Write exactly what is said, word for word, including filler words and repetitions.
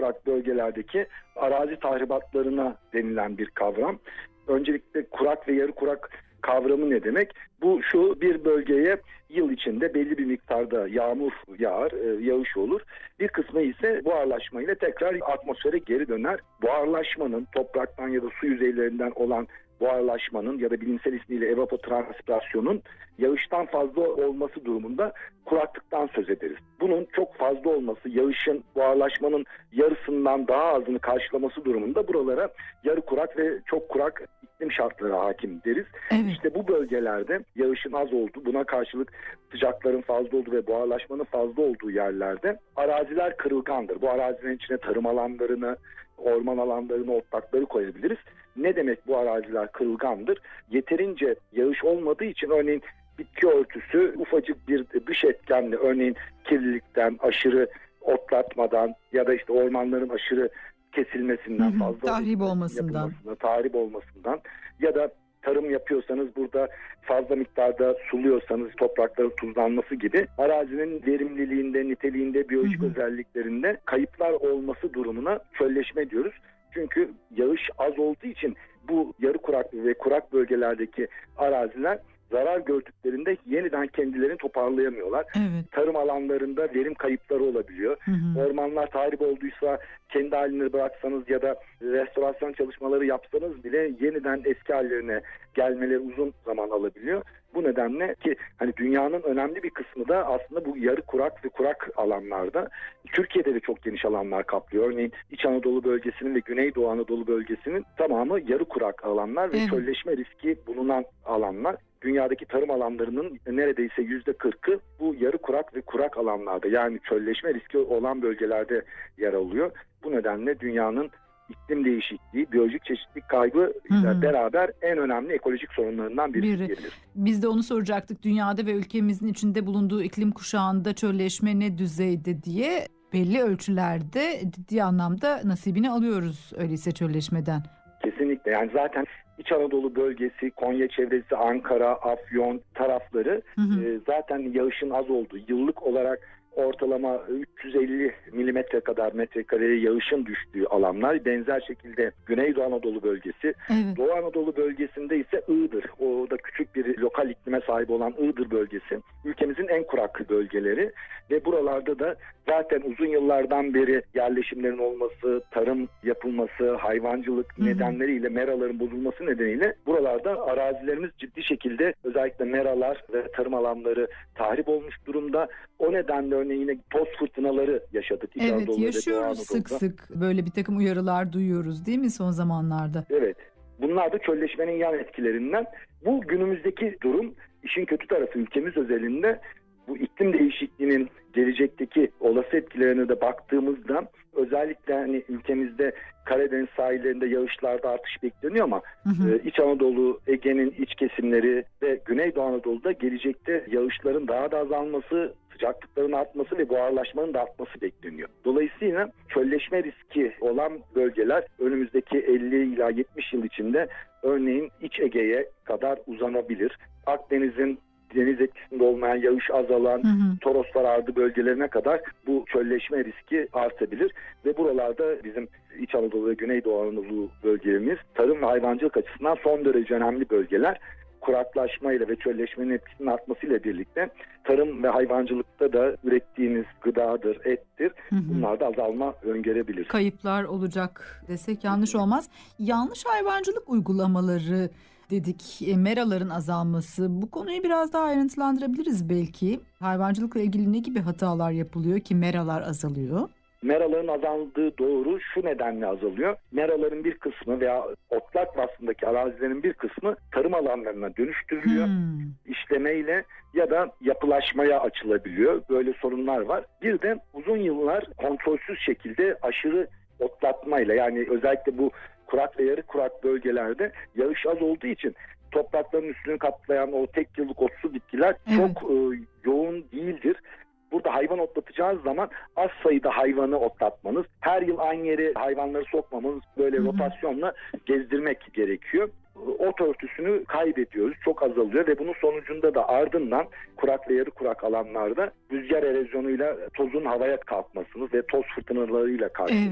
kurak bölgelerdeki arazi tahribatlarına denilen bir kavram. Öncelikle kurak ve yarı kurak kavramı ne demek? Bu şu: bir bölgeye yıl içinde belli bir miktarda yağmur yağar, yağış olur. Bir kısmı ise buharlaşma ile tekrar atmosfere geri döner. Buharlaşmanın topraktan ya da su yüzeylerinden olan buharlaşmanın ya da bilimsel ismiyle evapotranspirasyonun yağıştan fazla olması durumunda kuraklıktan söz ederiz. Bunun çok fazla olması, yağışın buharlaşmanın yarısından daha azını karşılaması durumunda buralara yarı kurak ve çok kurak iklim şartları hakim deriz. Evet. İşte bu bölgelerde yağışın az olduğu, buna karşılık sıcakların fazla olduğu ve buharlaşmanın fazla olduğu yerlerde araziler kırılgandır. Bu arazilerin içine tarım alanlarını, orman alanlarını, otlakları koyabiliriz. Ne demek bu araziler kırılgandır? Yeterince yağış olmadığı için örneğin bitki örtüsü ufacık bir dış etkenle, örneğin kirlilikten, aşırı otlatmadan ya da işte ormanların aşırı kesilmesinden, Hı hı, fazla tahrip olmasından, tahrip olmasından ya da tarım yapıyorsanız burada fazla miktarda suluyorsanız toprakların tuzlanması gibi arazinin verimliliğinde, niteliğinde, biyolojik hı hı. özelliklerinde kayıplar olması durumuna çölleşme diyoruz. Çünkü yağış az olduğu için bu yarı kurak ve kurak bölgelerdeki araziler zarar gördüklerinde yeniden kendilerini toparlayamıyorlar. Evet. Tarım alanlarında verim kayıpları olabiliyor. Hı hı. Ormanlar tahrip olduysa kendi haline bıraksanız ya da restorasyon çalışmaları yapsanız bile yeniden eski hallerine gelmeleri uzun zaman alabiliyor. Bu nedenle ki hani dünyanın önemli bir kısmı da aslında bu yarı kurak ve kurak alanlarda. Türkiye'de de çok geniş alanlar kaplıyor. Örneğin İç Anadolu bölgesinin ve Güneydoğu Anadolu bölgesinin tamamı yarı kurak alanlar ve evet. çölleşme riski bulunan alanlar. Dünyadaki tarım alanlarının neredeyse yüzde kırkı bu yarı kurak ve kurak alanlarda, yani çölleşme riski olan bölgelerde yer alıyor. Bu nedenle dünyanın iklim değişikliği, biyolojik çeşitlilik kaybı ile beraber en önemli ekolojik sorunlarından birisi Biri. diyebiliriz. Biz de onu soracaktık. Dünyada ve ülkemizin içinde bulunduğu iklim kuşağında çölleşme ne düzeyde diye. Belli ölçülerde ciddi anlamda nasibini alıyoruz öyleyse çölleşmeden. Kesinlikle. Yani zaten İç Anadolu bölgesi, Konya çevresi, Ankara, Afyon tarafları hı hı. E, zaten yağışın az olduğu, yıllık olarak ortalama üç yüz elli milimetre kadar metrekareye yağışın düştüğü alanlar. Benzer şekilde Güneydoğu Anadolu bölgesi. Evet. Doğu Anadolu bölgesinde ise Iğdır. O da küçük bir lokal iklime sahip olan Iğdır bölgesi. Ülkemizin en kurak bölgeleri ve buralarda da zaten uzun yıllardan beri yerleşimlerin olması, tarım yapılması, hayvancılık hı hı. nedenleriyle meraların bozulması nedeniyle buralarda arazilerimiz ciddi şekilde, özellikle meralar ve tarım alanları tahrip olmuş durumda. O nedenle örneğin yine toz fırtınaları yaşadık. İç evet, Anadolu yaşıyoruz sık sık. Böyle bir takım uyarılar duyuyoruz değil mi son zamanlarda? Evet. Bunlar da çölleşmenin yan etkilerinden. Bu günümüzdeki durum, işin kötü tarafı ülkemiz özelinde bu iklim değişikliğinin gelecekteki olası etkilerine de baktığımızda özellikle hani ülkemizde Karadeniz sahillerinde yağışlarda artış bekleniyor ama hı hı. İç Anadolu, Ege'nin iç kesimleri ve Güneydoğu Anadolu'da gelecekte yağışların daha da azalması, sıcaklıkların artması ve buharlaşmanın da artması bekleniyor. Dolayısıyla çölleşme riski olan bölgeler önümüzdeki elli ila yetmiş yıl içinde örneğin İç Ege'ye kadar uzanabilir. Akdeniz'in deniz etkisinde olmayan, yağış azalan, hı hı. Toroslar Ardı bölgelerine kadar bu çölleşme riski artabilir. Ve buralarda bizim İç Anadolu ve Güneydoğu Anadolu bölgelerimiz tarım ve hayvancılık açısından son derece önemli bölgeler. Kuraklaşmayla ve çölleşmenin etkisinin artmasıyla birlikte tarım ve hayvancılıkta da ürettiğimiz gıdadır, ettir. Hı hı. Bunlarda azalma öngörebilir. Kayıplar olacak desek yanlış olmaz. Yanlış hayvancılık uygulamaları dedik, e, meraların azalması. Bu konuyu biraz daha ayrıntılandırabiliriz belki. Hayvancılıkla ilgili ne gibi hatalar yapılıyor ki meralar azalıyor? Meraların azaldığı doğru, şu nedenle azalıyor. Meraların bir kısmı veya otlak vasfındaki arazilerin bir kısmı tarım alanlarına dönüştürülüyor. Hmm. İşlemeyle ya da yapılaşmaya açılabiliyor. Böyle sorunlar var. Bir de uzun yıllar kontrolsüz şekilde aşırı otlatmayla, yani özellikle bu kurak ve yarı kurak bölgelerde yağış az olduğu için toprakların üstünü kaplayan o tek yıllık otsu bitkiler evet. çok e, yoğun değildir. Burada hayvan otlatacağınız zaman az sayıda hayvanı otlatmanız, her yıl aynı yere hayvanları sokmamanız, böyle hı hı. rotasyonla gezdirmek gerekiyor. Ot örtüsünü kaybediyoruz, çok azalıyor ve bunun sonucunda da ardından kurak ve yarı kurak alanlarda rüzgar erozyonuyla tozun havaya kalkmasını ve toz fırtınalarıyla karşılaşıyoruz. Evet.